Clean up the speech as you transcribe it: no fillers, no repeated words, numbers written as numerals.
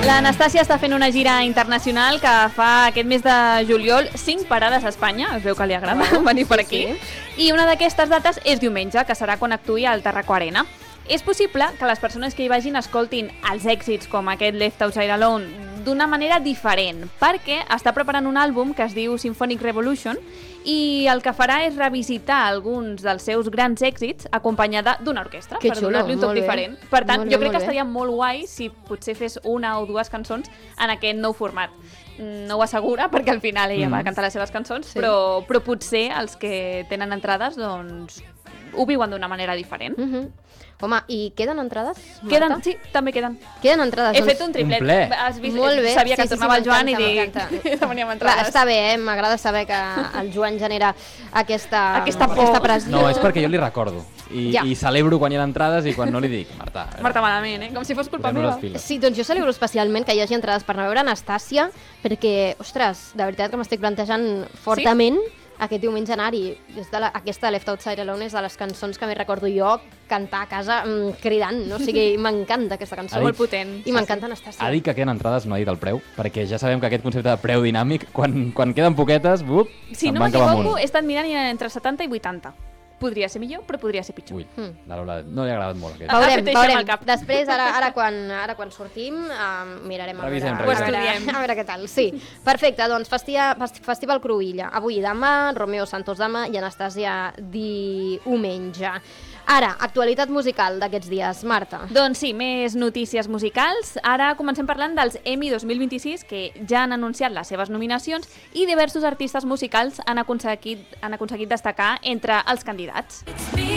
L'Anastàcia està fent una gira internacional que fa aquest mes de juliol 5 parades a Espanya, es veu que li agrada venir per aquí, i una d'aquestes dates és diumenge, que serà quan actuï al Tarraco Arena. És possible que les persones que hi vagin escoltin els èxits com aquest Left Outside Alone d'una manera diferent, perquè està preparant un àlbum que es diu Symphonic Revolution i el que farà és revisitar alguns dels seus grans èxits acompanyada d'una orquestra, per donar-li un toc diferent. Per tant, jo crec que estaria molt guai si potser fes una o dues cançons en aquest nou format. No ho assegura, perquè al final ella va cantar les seves cançons, però potser els que tenen entrades doncs ho viuen d'una manera diferent. Home, i queden entrades, Marta? Queden, sí, també queden. Queden entrades. He fet un triplet. Un ple. Has vist? Molt bé. Sabia que tornava el Joan i dic... Demaníem entrades. Està bé, m'agrada saber que el Joan genera aquesta pressió. No, és perquè jo li recordo. I celebro quan hi ha entrades i quan no li dic, Marta... Marta, malament, com si fos culpa meva. Sí, doncs jo celebro especialment que hi hagi entrades per anar a veure Anastàcia, perquè, ostres, de veritat que m'estic plantejant fortament aquest diumenge anar-hi. Aquesta Left Outside Alone és de les cançons que més recordo jo cantar a casa cridant, no? O sigui, m'encanta aquesta cançó. Molt potent. I m'encanta Anastàcia. Ha dit que queden entrades, no ha dit el preu, perquè ja sabem que aquest concepte de preu dinàmic, quan queden poquetes, si no m'equivoco, he estat mirant entre 70 i 80. Podria ser millor, però podria ser pitjor. Ui, no li ha agradat molt aquest. Veurem. Després, ara quan sortim, mirarem a veure què tal. Sí, perfecte, doncs Festival Cruïlla. Avui i demà, Romeo Santos demà i Anastàcia diumenge. Ara, actualitat musical d'aquests dies, Marta. Doncs sí, més notícies musicals. Ara comencem parlant dels Emmy 2026, que ja han anunciat les seves nominacions i diversos artistes musicals han aconseguit destacar entre els candidats.